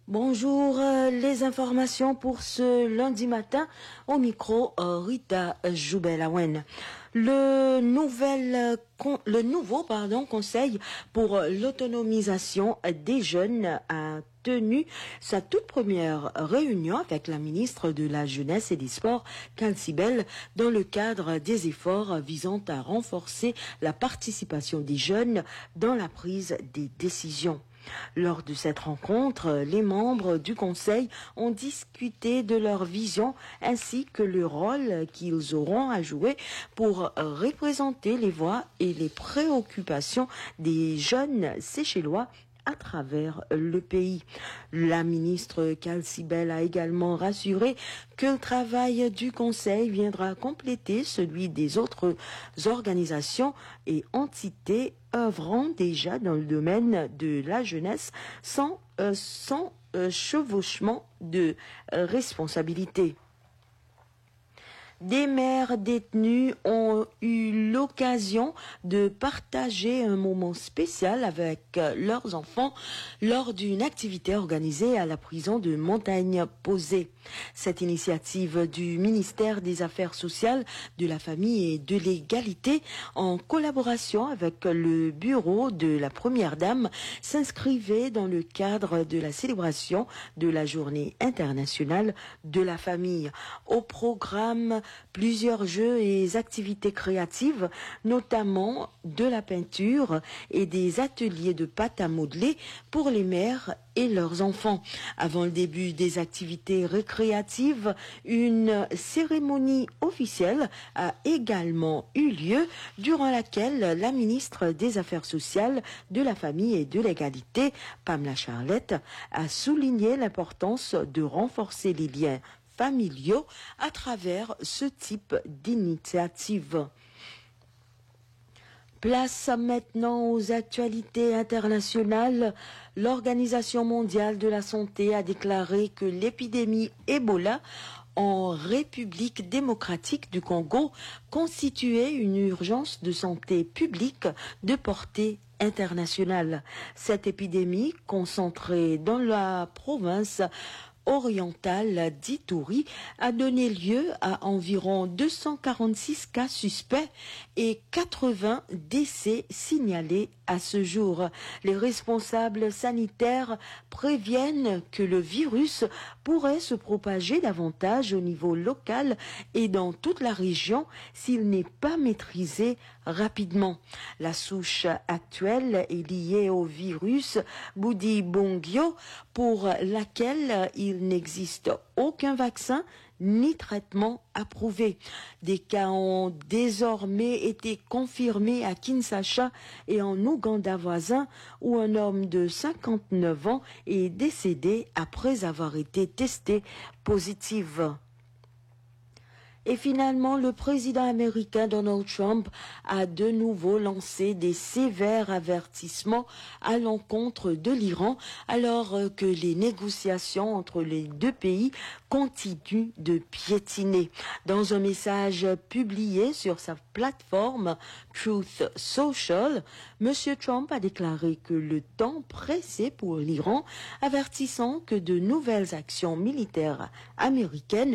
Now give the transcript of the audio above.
Bonjour, les informations pour ce lundi matin au micro Rita Joubelawen. Le nouveau Conseil pour l'autonomisation des jeunes a tenu sa toute première réunion avec la ministre de la Jeunesse et des Sports, Kalsibel, dans le cadre des efforts visant à renforcer la participation des jeunes dans la prise des décisions. Lors de cette rencontre, les membres du Conseil ont discuté de leur vision ainsi que le rôle qu'ils auront à jouer pour représenter les voix et les préoccupations des jeunes Seychellois à travers le pays. La ministre Kalsibel a également rassuré que le travail du Conseil viendra compléter celui des autres organisations et entités œuvrant déjà dans le domaine de la jeunesse sans chevauchement de responsabilité. Des mères détenues ont eu l'occasion de partager un moment spécial avec leurs enfants lors d'une activité organisée à la prison de Montagne-Posée. Cette initiative du ministère des Affaires sociales, de la famille et de l'égalité, en collaboration avec le bureau de la Première Dame, s'inscrivait dans le cadre de la célébration de la Journée internationale de la famille. Au programme, plusieurs jeux et activités créatives, notamment de la peinture et des ateliers de pâte à modeler pour les mères et leurs enfants. Avant le début des activités récréatives, une cérémonie officielle a également eu lieu, durant laquelle la ministre des Affaires sociales, de la famille et de l'égalité, Pamela Charlette, a souligné l'importance de renforcer les liens familiaux à travers ce type d'initiative. Place maintenant aux actualités internationales. L'Organisation mondiale de la santé a déclaré que l'épidémie Ebola en République démocratique du Congo constituait une urgence de santé publique de portée internationale. Cette épidémie, concentrée dans la province orientale d'Ituri, a donné lieu à environ 246 cas suspects et 80 décès signalés à ce jour. Les responsables sanitaires préviennent que le virus pourrait se propager davantage au niveau local et dans toute la région s'il n'est pas maîtrisé rapidement. La souche actuelle est liée au virus Bundibugyo, pour laquelle il n'existe aucun vaccin ni traitement approuvé. Des cas ont désormais été confirmés à Kinshasa et en Ouganda voisin, où un homme de 59 ans est décédé après avoir été testé positif. Et finalement, le président américain Donald Trump a de nouveau lancé des sévères avertissements à l'encontre de l'Iran, alors que les négociations entre les deux pays continuent de piétiner. Dans un message publié sur sa plateforme Truth Social, M. Trump a déclaré que le temps pressait pour l'Iran, avertissant que de nouvelles actions militaires américaines